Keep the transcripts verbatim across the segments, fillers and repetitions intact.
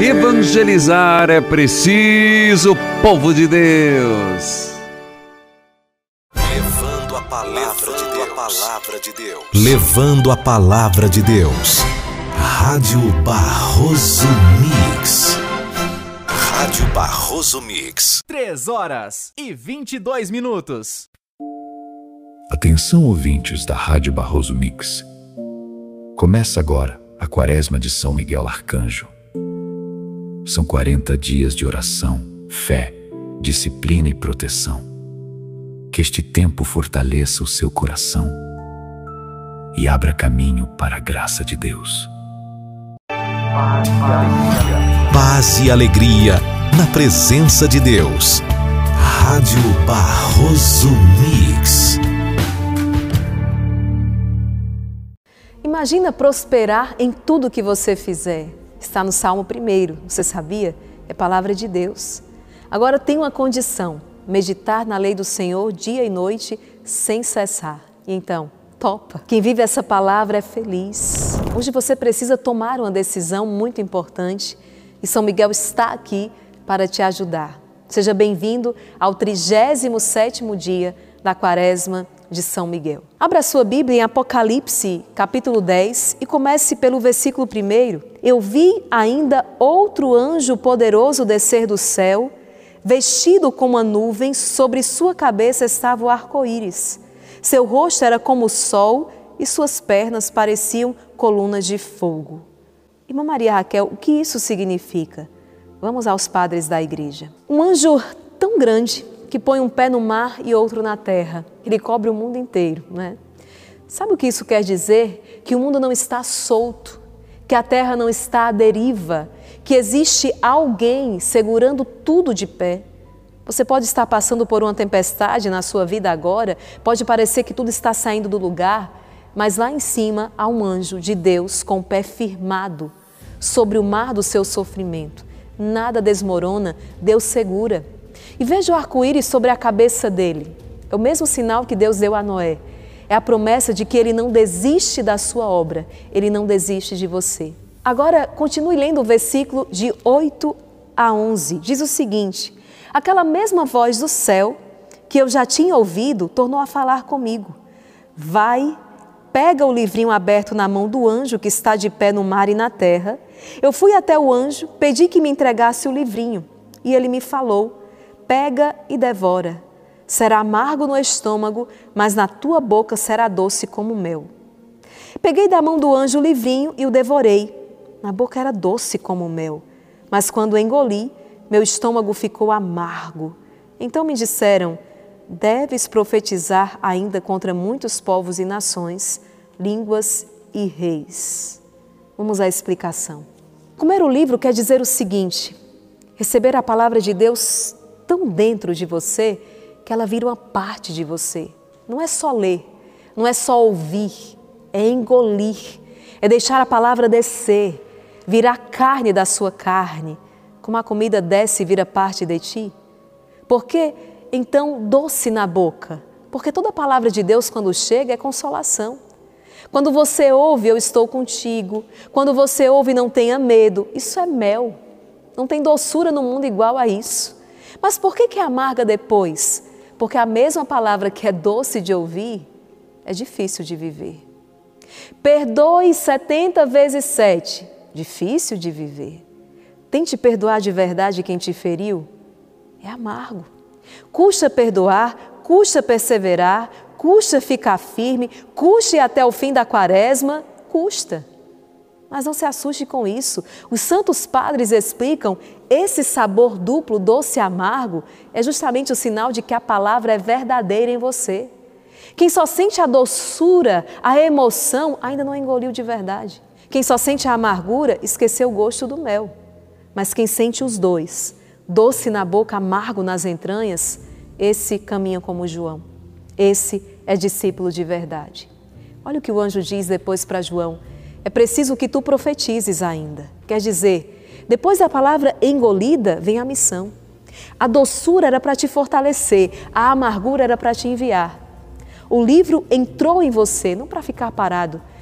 Evangelizar é preciso, povo de Deus. Levando a palavra de Deus. A palavra de Deus. Levando a palavra de Deus. Rádio Barroso Mix. Rádio Barroso Mix. Três horas e vinte e dois minutos. Atenção, ouvintes da Rádio Barroso Mix. Começa agora a Quaresma de São Miguel Arcanjo. São quarenta dias de oração, fé, disciplina e proteção. Que este tempo fortaleça o seu coração e abra caminho para a graça de Deus. Paz e alegria na presença de Deus. Rádio Barroso Mix. Imagina prosperar em tudo que você fizer. Está no Salmo primeiro, você sabia? É palavra de Deus. Agora tem uma condição: meditar na lei do Senhor dia e noite sem cessar. E então, topa. Quem vive essa palavra é feliz. Hoje você precisa tomar uma decisão muito importante e São Miguel está aqui para te ajudar. Seja bem-vindo ao trigésimo sétimo dia da Quaresma de São Miguel. Abra sua Bíblia em Apocalipse, capítulo dez, e comece pelo versículo primeiro. Eu vi ainda outro anjo poderoso descer do céu, vestido com uma nuvem, sobre sua cabeça estava o arco-íris. Seu rosto era como o sol e suas pernas pareciam colunas de fogo. Irmã Maria Raquel, o que isso significa? Vamos aos padres da igreja. Um anjo tão grande que põe um pé no mar e outro na terra. Ele cobre o mundo inteiro, né? Sabe o que isso quer dizer? Que o mundo não está solto, que a terra não está à deriva, que existe alguém segurando tudo de pé. Você pode estar passando por uma tempestade na sua vida agora, pode parecer que tudo está saindo do lugar, mas lá em cima há um anjo de Deus com o pé firmado sobre o mar do seu sofrimento. Nada desmorona, Deus segura. E veja o arco-íris sobre a cabeça dele. É o mesmo sinal que Deus deu a Noé. É a promessa de que Ele não desiste da sua obra, Ele não desiste de você. Agora, continue lendo o versículo de oito a onze. Diz o seguinte: aquela mesma voz do céu que eu já tinha ouvido tornou a falar comigo. Vai, pega o livrinho aberto na mão do anjo que está de pé no mar e na terra. Eu fui até o anjo, pedi que me entregasse o livrinho e ele me falou: pega e devora. Será amargo no estômago, mas na tua boca será doce como mel. Peguei da mão do anjo o livrinho e o devorei. Na boca era doce como mel, mas quando o engoli, meu estômago ficou amargo. Então me disseram: deves profetizar ainda contra muitos povos e nações, línguas e reis. Vamos à explicação. Comer o livro quer dizer o seguinte: receber a palavra de Deus tão dentro de você que ela vira uma parte de você. Não é só ler, não é só ouvir, é engolir, é deixar a palavra descer, virar carne da sua carne, como a comida desce e vira parte de ti. Por que então doce na boca? Porque toda a palavra de Deus, quando chega, é consolação. Quando você ouve, eu estou contigo. Quando você ouve, não tenha medo. Isso é mel. Não tem doçura no mundo igual a isso. Mas por que que é amarga depois? Porque a mesma palavra que é doce de ouvir, é difícil de viver. Perdoe setenta vezes sete. Difícil de viver. Tente perdoar de verdade quem te feriu. É amargo. Custa perdoar, custa perseverar, custa ficar firme, custa ir até o fim da quaresma, custa. Mas não se assuste com isso. Os santos padres explicam, esse sabor duplo, doce e amargo, é justamente o sinal de que a palavra é verdadeira em você. Quem só sente a doçura, a emoção, ainda não engoliu de verdade. Quem só sente a amargura, esqueceu o gosto do mel. Mas quem sente os dois, doce na boca, amargo nas entranhas, esse caminha como João. Esse é discípulo de verdade. Olha o que o anjo diz depois para João. É preciso que tu profetizes ainda. Quer dizer, depois da palavra engolida, vem a missão. A doçura era para te fortalecer, a amargura era para te enviar. O livro entrou em você, não para ficar parado,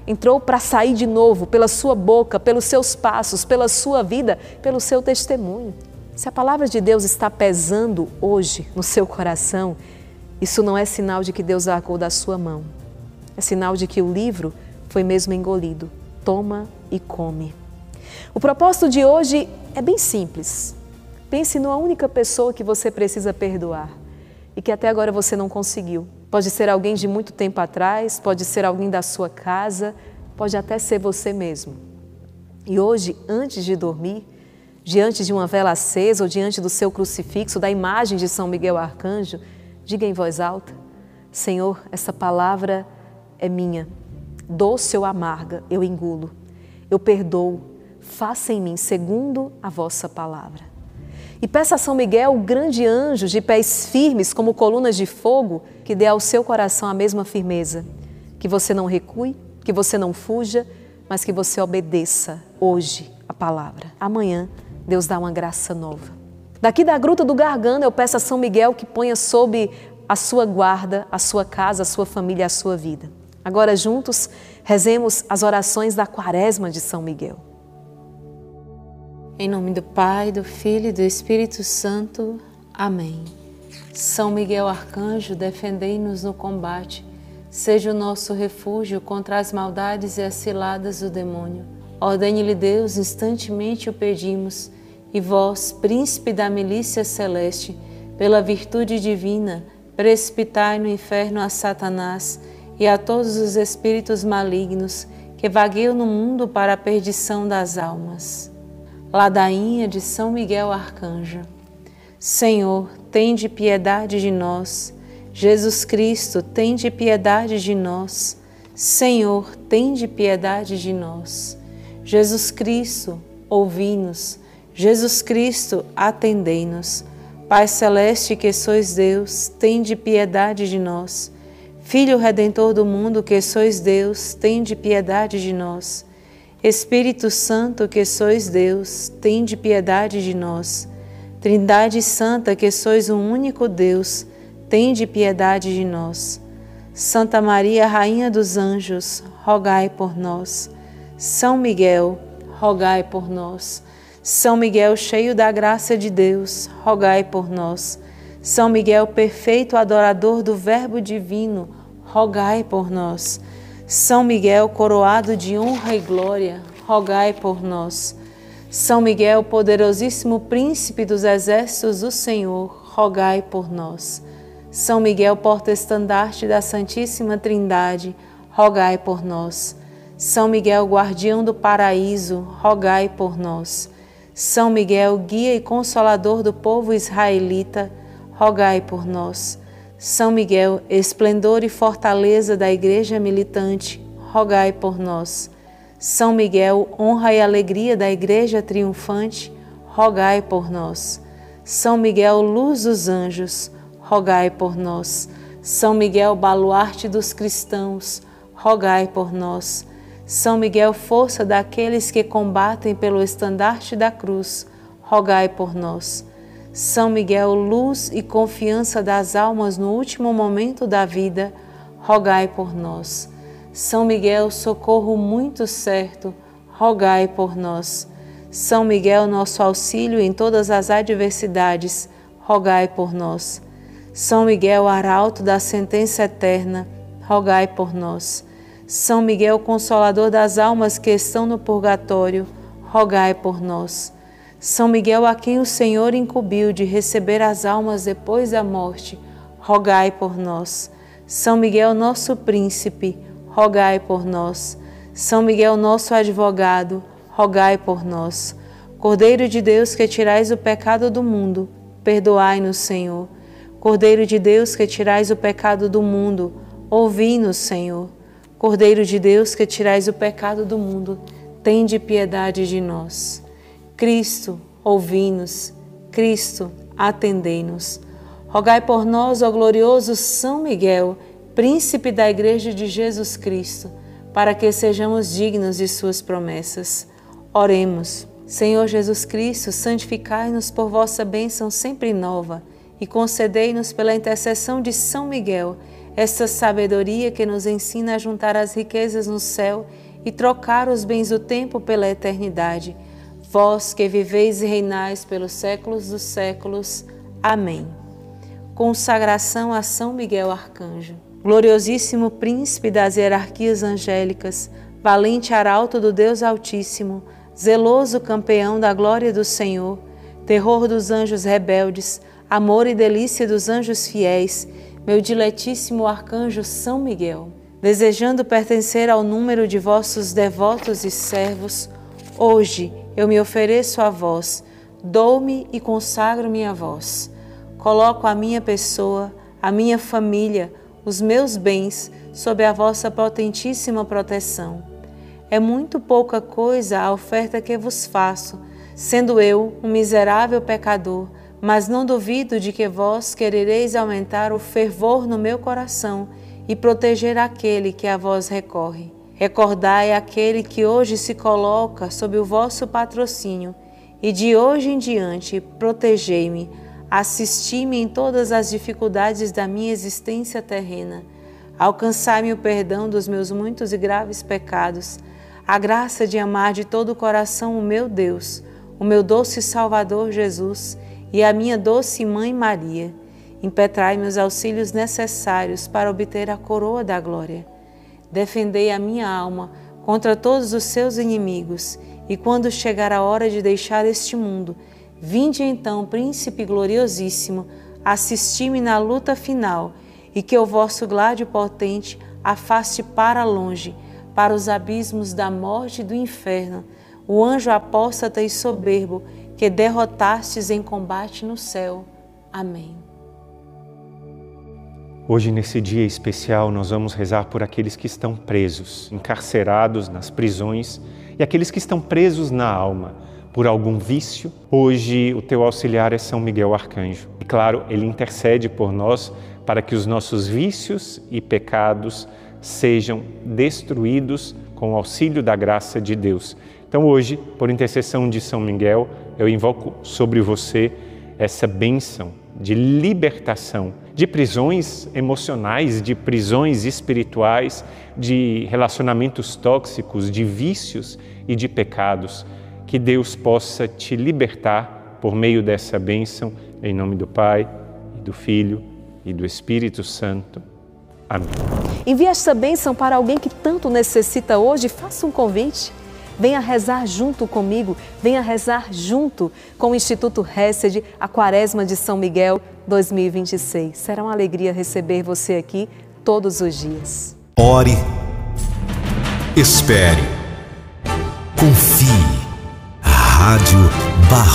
entrou para sair de novo pela sua boca, pelos seus passos, pela sua vida, pelo seu testemunho. Se a palavra de Deus está pesando hoje no seu coração, isso não é sinal de que Deus largou da sua mão. É sinal de que o livro foi mesmo engolido. Toma e come. O propósito de hoje é bem simples. Pense numa única pessoa que você precisa perdoar e que até agora você não conseguiu. Pode ser alguém de muito tempo atrás, pode ser alguém da sua casa, pode até ser você mesmo. E hoje, antes de dormir, diante de uma vela acesa ou diante do seu crucifixo, da imagem de São Miguel Arcanjo, diga em voz alta: Senhor, essa palavra é minha, doce ou amarga, eu engulo, eu perdoo, faça em mim segundo a vossa palavra. E peça a São Miguel, o grande anjo de pés firmes como colunas de fogo, que dê ao seu coração a mesma firmeza, que você não recue, que você não fuja, mas que você obedeça hoje a palavra. Amanhã Deus dá uma graça nova. Daqui da Gruta do Gargano eu peço a São Miguel que ponha sob a sua guarda, a sua casa, a sua família, a sua vida. Agora juntos rezemos as orações da Quaresma de São Miguel. Em nome do Pai, do Filho e do Espírito Santo. Amém. São Miguel Arcanjo, defendei-nos no combate. Seja o nosso refúgio contra as maldades e as ciladas do demônio. Ordene-lhe Deus, instantemente o pedimos. E vós, príncipe da milícia celeste, pela virtude divina, precipitai no inferno a Satanás e a todos os espíritos malignos que vagueiam no mundo para a perdição das almas. Ladainha de São Miguel Arcanjo. Senhor, tende piedade de nós. Jesus Cristo, tende piedade de nós. Senhor, tende piedade de nós. Jesus Cristo, ouvi-nos. Jesus Cristo, atendei-nos. Pai celeste que sois Deus, tende piedade de nós. Filho Redentor do mundo que sois Deus, tende piedade de nós. Espírito Santo que sois Deus, tende piedade de nós. Trindade Santa que sois um único Deus, tende piedade de nós. Santa Maria, Rainha dos Anjos, rogai por nós. São Miguel, rogai por nós. São Miguel, cheio da graça de Deus, rogai por nós. São Miguel, perfeito adorador do Verbo divino, rogai por nós. São Miguel, coroado de honra e glória, rogai por nós. São Miguel, poderosíssimo príncipe dos exércitos do Senhor, rogai por nós. São Miguel, porta-estandarte da Santíssima Trindade, rogai por nós. São Miguel, guardião do paraíso, rogai por nós. São Miguel, guia e consolador do povo israelita, rogai por nós. São Miguel, esplendor e fortaleza da Igreja militante, rogai por nós. São Miguel, honra e alegria da Igreja triunfante, rogai por nós. São Miguel, luz dos anjos, rogai por nós. São Miguel, baluarte dos cristãos, rogai por nós. São Miguel, força daqueles que combatem pelo estandarte da cruz, rogai por nós. São Miguel, luz e confiança das almas no último momento da vida, rogai por nós. São Miguel, socorro muito certo, rogai por nós. São Miguel, nosso auxílio em todas as adversidades, rogai por nós. São Miguel, arauto da sentença eterna, rogai por nós. São Miguel, consolador das almas que estão no purgatório, rogai por nós. São Miguel, a quem o Senhor incumbiu de receber as almas depois da morte, rogai por nós. São Miguel, nosso príncipe, rogai por nós. São Miguel, nosso advogado, rogai por nós. Cordeiro de Deus, que tirais o pecado do mundo, perdoai-nos, Senhor. Cordeiro de Deus, que tirais o pecado do mundo, ouvi-nos, Senhor. Cordeiro de Deus, que tirais o pecado do mundo, tende piedade de nós. Cristo, ouvi-nos. Cristo, atendei-nos. Rogai por nós, ó glorioso São Miguel, príncipe da Igreja de Jesus Cristo, para que sejamos dignos de suas promessas. Oremos. Senhor Jesus Cristo, santificai-nos por vossa bênção sempre nova e concedei-nos pela intercessão de São Miguel essa sabedoria que nos ensina a juntar as riquezas no céu e trocar os bens do tempo pela eternidade. Vós que viveis e reinais pelos séculos dos séculos. Amém. Consagração a São Miguel Arcanjo. Gloriosíssimo príncipe das hierarquias angélicas, valente arauto do Deus Altíssimo, zeloso campeão da glória do Senhor, terror dos anjos rebeldes, amor e delícia dos anjos fiéis, meu diletíssimo arcanjo São Miguel, desejando pertencer ao número de vossos devotos e servos, hoje eu me ofereço a vós, dou-me e consagro-me a vós. Coloco a minha pessoa, a minha família, os meus bens sob a vossa potentíssima proteção. É muito pouca coisa a oferta que vos faço, sendo eu um miserável pecador, mas não duvido de que vós querereis aumentar o fervor no meu coração e proteger aquele que a vós recorre. Recordai aquele que hoje se coloca sob o vosso patrocínio e de hoje em diante protegei-me, assisti-me em todas as dificuldades da minha existência terrena, alcançai-me o perdão dos meus muitos e graves pecados, a graça de amar de todo o coração o meu Deus, o meu doce Salvador Jesus e a minha doce Mãe Maria. Impetrai-me os auxílios necessários para obter a coroa da glória. Defendei a minha alma contra todos os seus inimigos, e quando chegar a hora de deixar este mundo, vinde então, Príncipe gloriosíssimo, assisti-me na luta final, e que o vosso gládio potente afaste para longe, para os abismos da morte e do inferno, o anjo apóstata e soberbo que derrotastes em combate no céu. Amém. Hoje, nesse dia especial, nós vamos rezar por aqueles que estão presos, encarcerados nas prisões e aqueles que estão presos na alma por algum vício. Hoje, o teu auxiliar é São Miguel Arcanjo. E claro, ele intercede por nós para que os nossos vícios e pecados sejam destruídos com o auxílio da graça de Deus. Então hoje, por intercessão de São Miguel, eu invoco sobre você essa bênção de libertação de prisões emocionais, de prisões espirituais, de relacionamentos tóxicos, de vícios e de pecados. Que Deus possa te libertar por meio dessa bênção, em nome do Pai, e do Filho e do Espírito Santo. Amém. Envie esta bênção para alguém que tanto necessita hoje. Faça um convite. Venha rezar junto comigo, venha rezar junto com o Instituto Hesed, a Quaresma de São Miguel dois mil e vinte e seis. Será uma alegria receber você aqui todos os dias. Ore, espere, confie. Rádio Barroso.